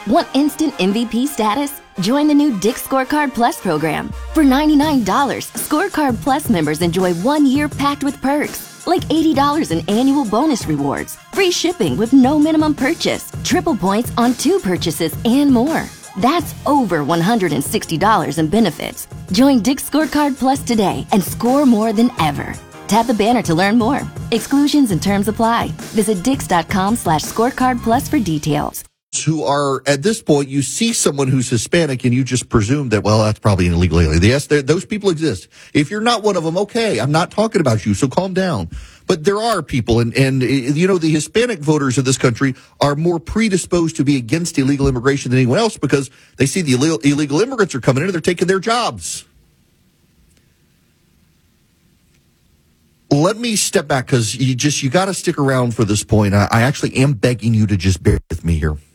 Want instant MVP status? Join the new Dick's Scorecard Plus program. For $99, Scorecard Plus members enjoy 1 year packed with perks, like $80 in annual bonus rewards, free shipping with no minimum purchase, triple points on 2 purchases, and more. That's over $160 in benefits. Join Dick's Scorecard Plus today and score more than ever. Tap the banner to learn more. Exclusions and terms apply. Visit dix.com/scorecard plus for details. Who are, at this point, you see someone who's Hispanic and you just presume that, well, that's probably an illegal alien. Yes, those people exist. If you're not one of them, okay, I'm not talking about you, so calm down. But there are people, and you know, the Hispanic voters of this country are more predisposed to be against illegal immigration than anyone else because they see the illegal immigrants are coming in and they're taking their jobs. Let me step back because you got to stick around for this point. I actually am begging you to just bear with me here.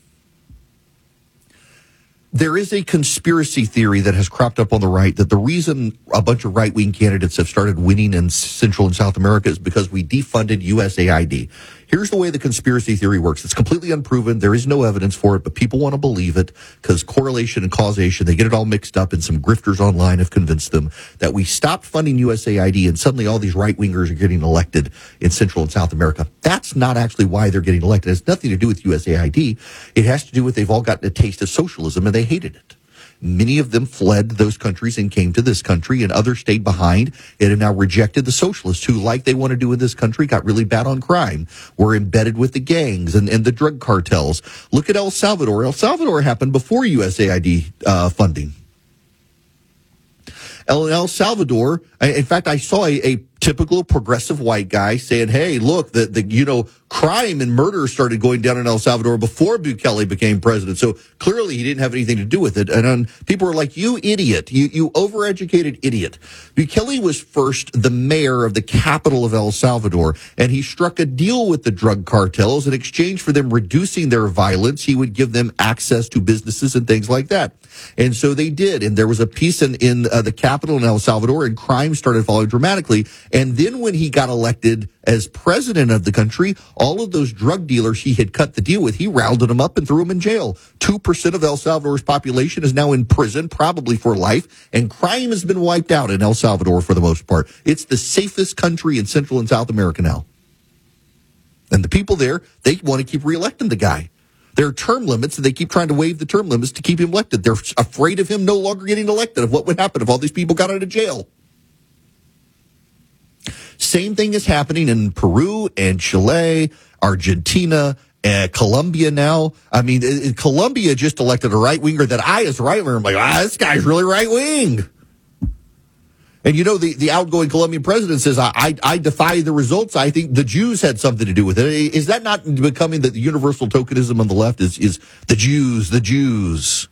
There is a conspiracy theory that has cropped up on the right that the reason a bunch of right-wing candidates have started winning in Central and South America is because we defunded USAID. Here's the way the conspiracy theory works. It's completely unproven. There is no evidence for it, but people want to believe it because correlation and causation, they get it all mixed up, and some grifters online have convinced them that we stopped funding USAID and suddenly all these right-wingers are getting elected in Central and South America. That's not actually why they're getting elected. It has nothing to do with USAID. It has to do with they've all gotten a taste of socialism and they hated it. Many of them fled those countries and came to this country, and others stayed behind and have now rejected the socialists who, like they want to do in this country, got really bad on crime, were embedded with the gangs and the drug cartels. Look at El Salvador. El Salvador happened before USAID funding. El Salvador, in fact, I saw a typical progressive white guy saying, hey, look, the crime and murder started going down in El Salvador before Bukele became president. So clearly he didn't have anything to do with it. And people were like, you idiot, you overeducated idiot. Bukele was first the mayor of the capital of El Salvador, and he struck a deal with the drug cartels. In exchange for them reducing their violence, he would give them access to businesses and things like that. And so they did. And there was a peace in the capital in El Salvador, and crime started falling dramatically. And then when he got elected as president of the country, all of those drug dealers he had cut the deal with, he rounded them up and threw them in jail. 2% of El Salvador's population is now in prison, probably for life, and crime has been wiped out in El Salvador for the most part. It's the safest country in Central and South America now. And the people there, they want to keep reelecting the guy. There are term limits, and they keep trying to waive the term limits to keep him elected. They're afraid of him no longer getting elected, of what would happen if all these people got out of jail. Same thing is happening in Peru and Chile, Argentina, Colombia now. I mean, Colombia just elected a right-winger that I, as a right-winger, I'm like, this guy's really right-wing. And, you know, the outgoing Colombian president says, I defy the results. I think the Jews had something to do with it. Is that not becoming the universal tokenism on the left is the Jews?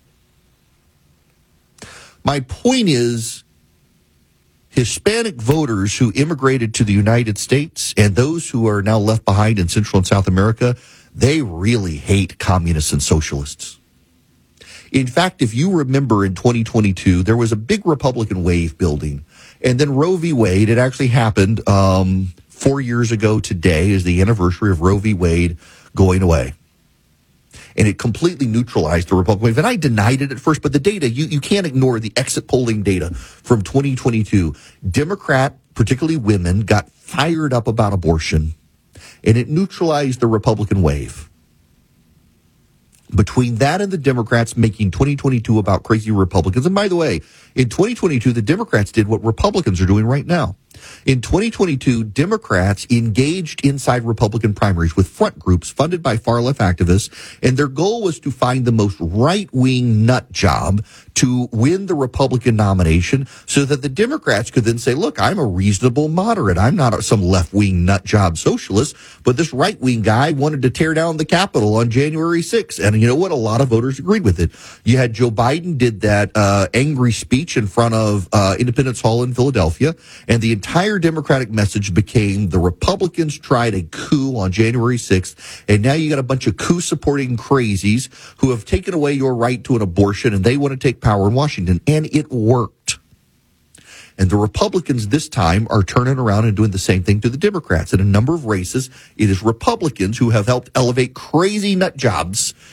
My point is, Hispanic voters who immigrated to the United States and those who are now left behind in Central and South America, they really hate communists and socialists. In fact, if you remember in 2022, there was a big Republican wave building. And then Roe v. Wade, it actually happened 4 years ago today is the anniversary of Roe v. Wade going away. And it completely neutralized the Republican wave. And I denied it at first, but the data, you can't ignore the exit polling data from 2022. Democrat, particularly women, got fired up about abortion, and it neutralized the Republican wave. Between that and the Democrats making 2022 about crazy Republicans, and by the way, in 2022, the Democrats did what Republicans are doing right now. In 2022, Democrats engaged inside Republican primaries with front groups funded by far-left activists, and their goal was to find the most right-wing nut job to win the Republican nomination so that the Democrats could then say, look, I'm a reasonable moderate. I'm not some left-wing nut job socialist, but this right-wing guy wanted to tear down the Capitol on January 6th. And you know what? A lot of voters agreed with it. You had Joe Biden did that angry speech in front of Independence Hall in Philadelphia, and the entire Democratic message became the Republicans tried a coup on January 6th, and now you got a bunch of coup-supporting crazies who have taken away your right to an abortion, and they want to take power in Washington, and it worked. And the Republicans this time are turning around and doing the same thing to the Democrats. In a number of races, it is Republicans who have helped elevate crazy nut jobs